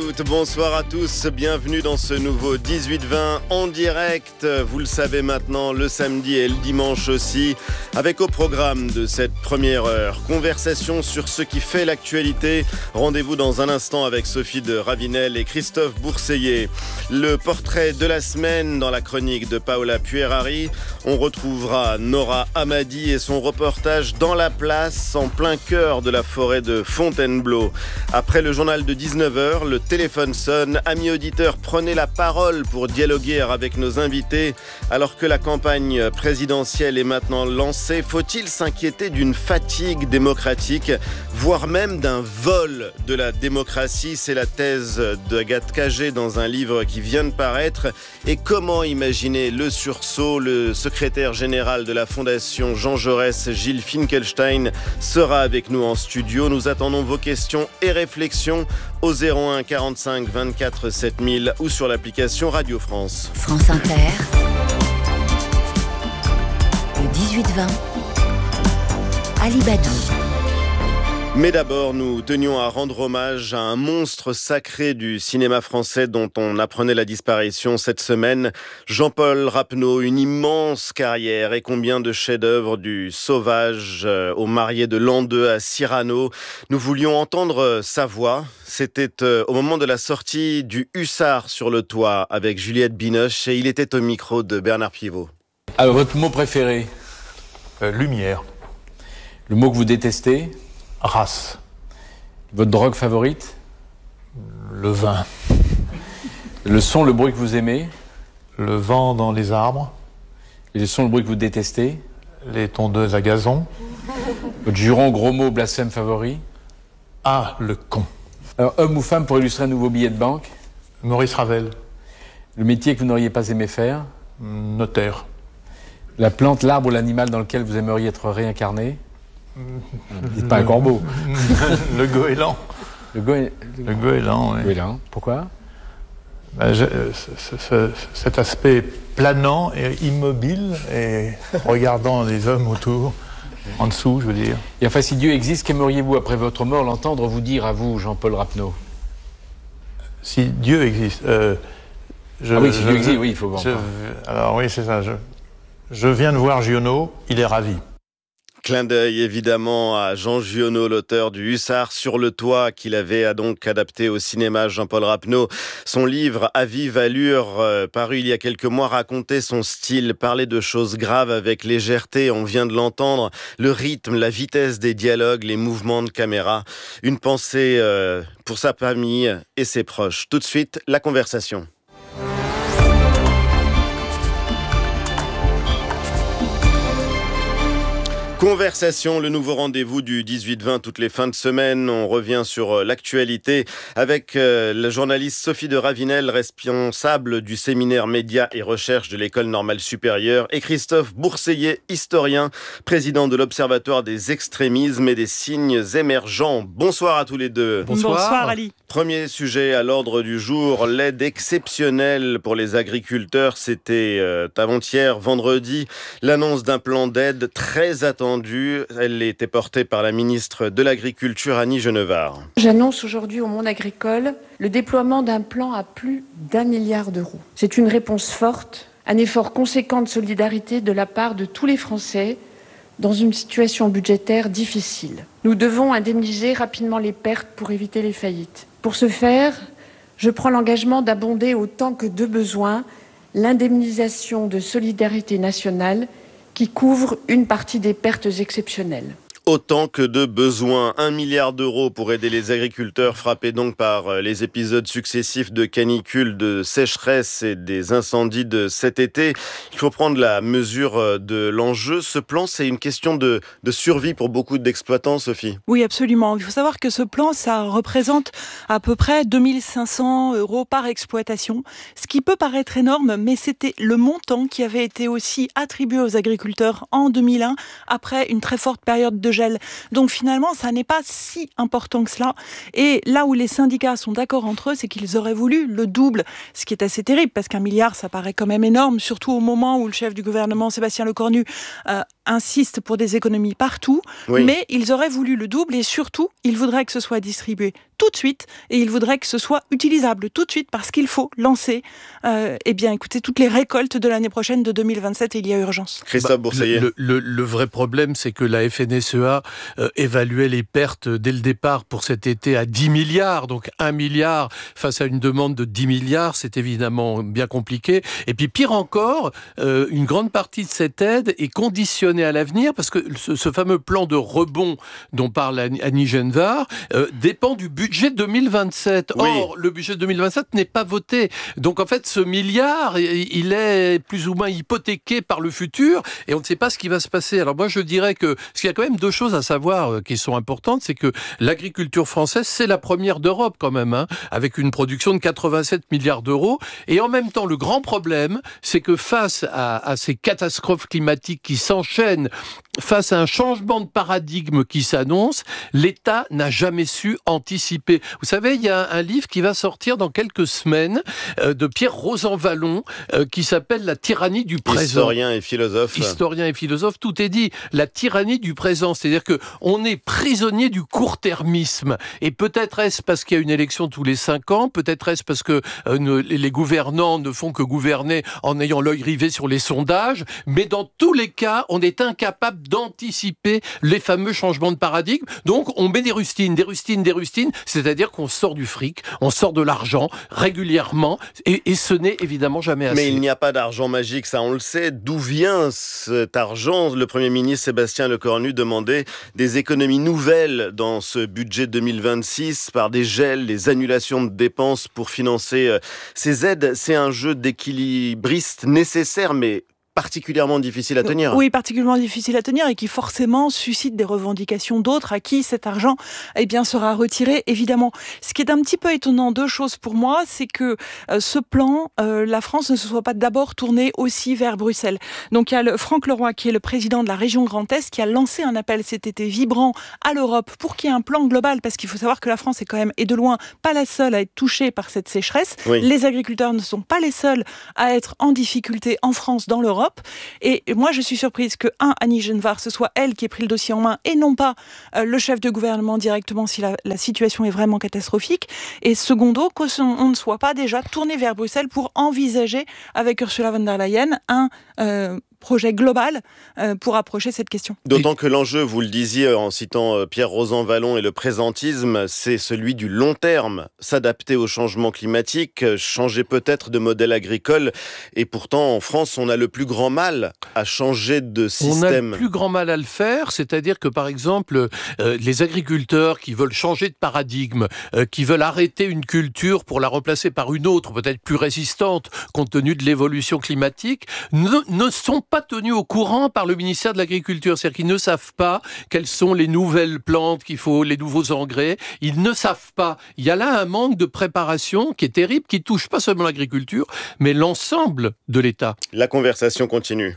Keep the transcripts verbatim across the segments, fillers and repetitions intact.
toutes, bonsoir à tous, bienvenue dans ce nouveau dix-huit vingt en direct. Vous le savez maintenant, le samedi et le dimanche aussi, avec au programme de cette première heure, conversation sur ce qui fait l'actualité. Rendez-vous dans un instant avec Sophie de Ravinel et Christophe Bourseiller. Le portrait de la semaine dans la chronique de Paola Puerari. On retrouvera Nora Hamadi et son reportage dans la place, en plein cœur de la forêt de Fontainebleau. Après le journal de dix-neuf heures, le téléphone sonne. Amis auditeurs, prenez la parole pour dialoguer avec nos invités. Alors que la campagne présidentielle est maintenant lancée, faut-il s'inquiéter d'une fatigue démocratique, voire même d'un vol de la démocratie? C'est la thèse d'Agathe Cagé dans un livre qui vient de paraître. Et comment imaginer le sursaut? Le secrétaire général de la Fondation Jean Jaurès, Gilles Finkelstein, sera avec nous en studio. Nous attendons vos questions et réflexions au zéro un quarante-cinq vingt-quatre sept mille ou sur l'application Radio France. France Inter, le dix-huit vingt, Ali Badou. Mais d'abord, nous tenions à rendre hommage à un monstre sacré du cinéma français dont on apprenait la disparition cette semaine. Jean-Paul Rapneau, une immense carrière et combien de chefs-d'œuvre, du Sauvage au Marié de l'an deux à Cyrano. Nous voulions entendre sa voix. C'était au moment de la sortie du Hussard sur le toit avec Juliette Binoche et il était au micro de Bernard Pivot. Alors, votre mot préféré? euh, Lumière. Le mot que vous détestez? Race. Votre drogue favorite? Le vin. Le son, le bruit que vous aimez? Le vent dans les arbres. Et le son, le bruit que vous détestez? Les tondeuses à gazon. Votre juron, gros mot, blasphème favori? Ah, le con. Alors, homme ou femme pour illustrer un nouveau billet de banque? Maurice Ravel. Le métier que vous n'auriez pas aimé faire? Notaire. La plante, l'arbre ou l'animal dans lequel vous aimeriez être réincarné? Dites pas un corbeau. Le goéland. Le, go... le... Le goéland, oui. Le goéland. Pourquoi? Ben, je, ce, ce, cet aspect planant et immobile et regardant les hommes autour, en dessous, je veux dire. Et enfin, si Dieu existe, qu'aimeriez-vous après votre mort l'entendre vous dire à vous, Jean-Paul Rapneau? Si Dieu existe. Euh, je, ah oui, si je, Dieu existe, oui, il faut voir. Je, alors oui, c'est ça. Je, je viens de voir Giono, il est ravi. Clin d'œil évidemment à Jean Giono, l'auteur du Hussard sur le toit, qu'il avait donc adapté au cinéma. Jean-Paul Rapneau, son livre à vive allure, euh, paru il y a quelques mois, racontait son style, parlait de choses graves avec légèreté, on vient de l'entendre, le rythme, la vitesse des dialogues, les mouvements de caméra. Une pensée euh, pour sa famille et ses proches. Tout de suite, la conversation. Conversation, le nouveau rendez-vous du dix-huit vingt toutes les fins de semaine. On revient sur l'actualité avec la journaliste Sophie de Ravinel, responsable du séminaire médias et recherche de l'École normale supérieure, et Christophe Bourseiller, historien, président de l'Observatoire des extrémismes et des signes émergents. Bonsoir à tous les deux. Bonsoir, Bonsoir Ali. Premier sujet à l'ordre du jour, l'aide exceptionnelle pour les agriculteurs. C'était euh, avant-hier, vendredi, l'annonce d'un plan d'aide très attendu. Elle était portée par la ministre de l'Agriculture, Annie Genevard. J'annonce aujourd'hui au monde agricole le déploiement d'un plan à plus d'un milliard d'euros. C'est une réponse forte, un effort conséquent de solidarité de la part de tous les Français dans une situation budgétaire difficile. Nous devons indemniser rapidement les pertes pour éviter les faillites. Pour ce faire, je prends l'engagement d'abonder autant que de besoin l'indemnisation de solidarité nationale qui couvre une partie des pertes exceptionnelles. Autant que de besoin, un milliard d'euros pour aider les agriculteurs frappés donc par les épisodes successifs de canicule, de sécheresse et des incendies de cet été. Il faut prendre la mesure de l'enjeu. Ce plan, c'est une question de, de survie pour beaucoup d'exploitants, Sophie. Oui, absolument. Il faut savoir que ce plan, ça représente à peu près deux mille cinq cents euros par exploitation, ce qui peut paraître énorme, mais c'était le montant qui avait été aussi attribué aux agriculteurs en deux mille un, après une très forte période de gel. Donc finalement, ça n'est pas si important que cela. Et là où les syndicats sont d'accord entre eux, c'est qu'ils auraient voulu le double, ce qui est assez terrible, parce qu'un milliard, ça paraît quand même énorme, surtout au moment où le chef du gouvernement, Sébastien Lecornu, euh, insistent pour des économies partout, oui. mais ils auraient voulu le double et surtout, ils voudraient que ce soit distribué tout de suite et ils voudraient que ce soit utilisable tout de suite parce qu'il faut lancer euh, eh bien, écoutez, toutes les récoltes de l'année prochaine de deux mille vingt-sept et il y a urgence. Christophe Bourseiller. Le, le, le vrai problème, c'est que la F N S E A euh, évaluait les pertes dès le départ pour cet été à dix milliards, donc un milliard face à une demande de dix milliards, c'est évidemment bien compliqué. Et puis pire encore, euh, une grande partie de cette aide est conditionnée à l'avenir parce que ce, ce fameux plan de rebond dont parle Annie Genevard euh, dépend du budget deux mille vingt-sept. Oui. Or, le budget deux mille vingt-sept n'est pas voté. Donc en fait, ce milliard, il est plus ou moins hypothéqué par le futur et on ne sait pas ce qui va se passer. Alors moi, je dirais que parce qu'il y a quand même deux choses à savoir euh, qui sont importantes, c'est que l'agriculture française, c'est la première d'Europe quand même, hein, avec une production de quatre-vingt-sept milliards d'euros. Et en même temps, le grand problème, c'est que face à, à ces catastrophes climatiques qui s'enchaînent, face à un changement de paradigme qui s'annonce, l'État n'a jamais su anticiper. Vous savez, il y a un livre qui va sortir dans quelques semaines euh, de Pierre Rosanvallon euh, qui s'appelle « La tyrannie du présent ». Historien et philosophe. Historien et philosophe, tout est dit. La tyrannie du présent, c'est-à-dire qu'on est prisonnier du court-termisme. Et peut-être est-ce parce qu'il y a une élection tous les cinq ans, peut-être est-ce parce que euh, ne, les gouvernants ne font que gouverner en ayant l'œil rivé sur les sondages, mais dans tous les cas, on est incapable d'anticiper les fameux changements de paradigme. Donc, on met des rustines, des rustines, des rustines, c'est-à-dire qu'on sort du fric, on sort de l'argent régulièrement, et, et ce n'est évidemment jamais assez. Mais il n'y a pas d'argent magique, ça on le sait. D'où vient cet argent ? Le Premier ministre Sébastien Lecornu demandait des économies nouvelles dans ce budget deux mille vingt-six par des gels, des annulations de dépenses pour financer ces aides. C'est un jeu d'équilibriste nécessaire, mais particulièrement difficile à tenir. Oui, particulièrement difficile à tenir et qui forcément suscite des revendications d'autres à qui cet argent eh bien, sera retiré, évidemment. Ce qui est un petit peu étonnant, deux choses pour moi, c'est que euh, ce plan, euh, la France ne se soit pas d'abord tournée aussi vers Bruxelles. Donc il y a le Franck Leroy, qui est le président de la région Grand Est, qui a lancé un appel cet été vibrant à l'Europe pour qu'il y ait un plan global, parce qu'il faut savoir que la France est quand même, et de loin, pas la seule à être touchée par cette sécheresse. Oui. Les agriculteurs ne sont pas les seuls à être en difficulté en France, dans l'Europe. Et moi, je suis surprise que, un, Annie Genevard, ce soit elle qui ait pris le dossier en main et non pas euh, le chef de gouvernement directement si la, la situation est vraiment catastrophique. Et secondo, qu'on ne soit pas déjà tourné vers Bruxelles pour envisager avec Ursula von der Leyen un euh, projet global euh, pour approcher cette question. D'autant que l'enjeu, vous le disiez en citant euh, Pierre Rosanvallon et le présentisme, c'est celui du long terme. S'adapter au changement climatique, changer peut-être de modèle agricole. Et pourtant, en France, on a le plus grand mal à changer de système. On a le plus grand mal à le faire, c'est-à-dire que, par exemple, euh, les agriculteurs qui veulent changer de paradigme, euh, qui veulent arrêter une culture pour la remplacer par une autre, peut-être plus résistante, compte tenu de l'évolution climatique, ne, ne sont pas tenus au courant par le ministère de l'Agriculture. C'est-à-dire qu'ils ne savent pas quelles sont les nouvelles plantes qu'il faut, les nouveaux engrais. Ils ne savent pas. Il y a là un manque de préparation qui est terrible, qui touche pas seulement l'agriculture, mais l'ensemble de l'État. La conversation continue.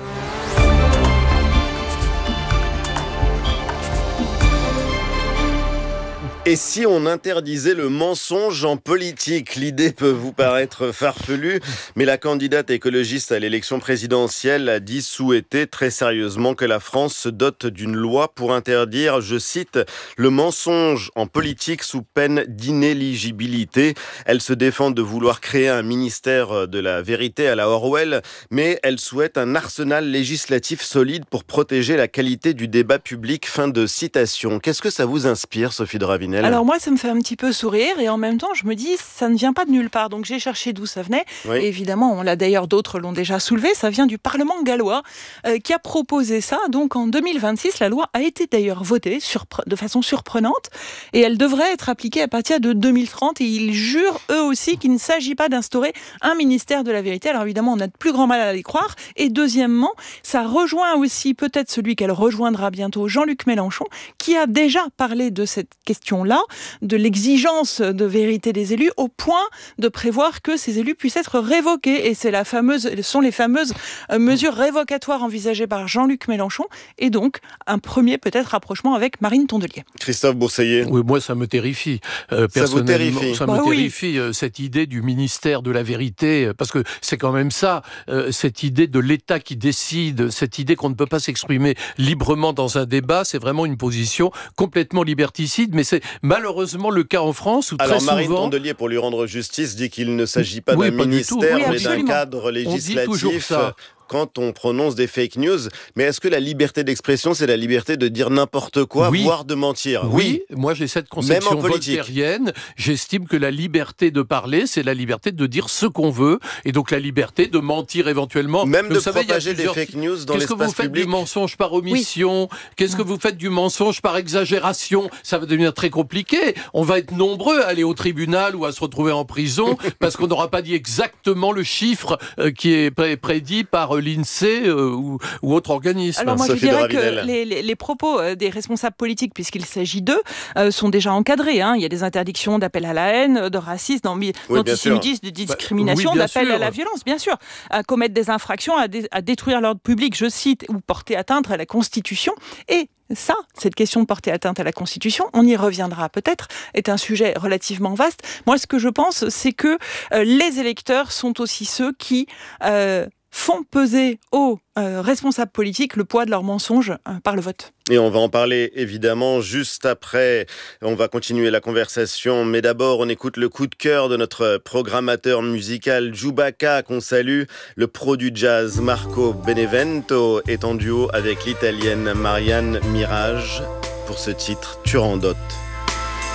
Et si on interdisait le mensonge en politique ? L'idée peut vous paraître farfelue, mais la candidate écologiste à l'élection présidentielle a dit souhaiter très sérieusement que la France se dote d'une loi pour interdire, je cite, le mensonge en politique sous peine d'inéligibilité. Elle se défend de vouloir créer un ministère de la vérité à la Orwell, mais elle souhaite un arsenal législatif solide pour protéger la qualité du débat public. Fin de citation. Qu'est-ce que ça vous inspire, Sophie de Ravinel ? Alors moi, ça me fait un petit peu sourire et en même temps, je me dis, ça ne vient pas de nulle part. Donc j'ai cherché d'où ça venait. Oui. Et évidemment, on l'a d'ailleurs, d'autres l'ont déjà soulevé, ça vient du Parlement gallois euh, qui a proposé ça. Donc en deux mille vingt-six, la loi a été d'ailleurs votée surpre- de façon surprenante et elle devrait être appliquée à partir de deux mille trente. Et ils jurent eux aussi qu'il ne s'agit pas d'instaurer un ministère de la vérité. Alors évidemment, on a de plus grand mal à les croire. Et deuxièmement, ça rejoint aussi peut-être celui qu'elle rejoindra bientôt, Jean-Luc Mélenchon, qui a déjà parlé de cette question question-là, de l'exigence de vérité des élus, au point de prévoir que ces élus puissent être révoqués. Et c'est la fameuse, ce sont les fameuses mesures révocatoires envisagées par Jean-Luc Mélenchon, et donc un premier peut-être rapprochement avec Marine Tondelier. Christophe Bourseiller. Oui, moi ça me terrifie. Euh, ça vous terrifie Ça bah me oui. terrifie, euh, cette idée du ministère de la vérité, parce que c'est quand même ça, euh, cette idée de l'État qui décide, cette idée qu'on ne peut pas s'exprimer librement dans un débat, c'est vraiment une position complètement liberticide, mais c'est malheureusement le cas en France où Alors très Marine souvent... Tondelier, pour lui rendre justice, dit qu'il ne s'agit pas Oui, d'un pas du ministère, tout. Oui, mais d'un absolument. cadre On dit législatif. toujours ça. Quand on prononce des fake news, mais est-ce que la liberté d'expression, c'est la liberté de dire n'importe quoi, Oui. voire de mentir? Oui, moi j'ai cette conception Même en politique. voltairienne. J'estime que la liberté de parler, c'est la liberté de dire ce qu'on veut, et donc la liberté de mentir éventuellement. Même Mais de vous savez, il y a propager des plusieurs- fake news dans Qu'est-ce que l'espace vous faites public. du mensonge par omission? Qu'est-ce que vous faites du mensonge par exagération? Ça va devenir très compliqué. On va être nombreux à aller au tribunal ou à se retrouver en prison parce qu'on n'aura pas dit exactement le chiffre euh, qui est pré- prédit par euh, l'INSEE euh, ou, ou autre organisme. Alors moi Sophie je de dirais que Ravinel. les, les, les propos euh, des responsables politiques, puisqu'il s'agit d'eux, euh, sont déjà encadrés. Hein. Il y a des interdictions d'appel à la haine, de racisme, d'ambi- Oui, bien sûr. d'antisémitisme, de discrimination, oui, bien d'appel sûr. à la violence, bien sûr. À commettre des infractions, à, dé- à détruire l'ordre public, je cite, ou porter atteinte à la Constitution. Et ça, cette question de porter atteinte à la Constitution, on y reviendra peut-être, est un sujet relativement vaste. Moi, ce que je pense, c'est que euh, les électeurs sont aussi ceux qui... Euh, font peser aux euh, responsables politiques le poids de leurs mensonges euh, par le vote. Et on va en parler évidemment juste après. On va continuer la conversation, mais d'abord on écoute le coup de cœur de notre programmateur musical Giubacca qu'on salue. Le pro du jazz Marco Benevento est en duo avec l'italienne Marianne Mirage pour ce titre Turandot.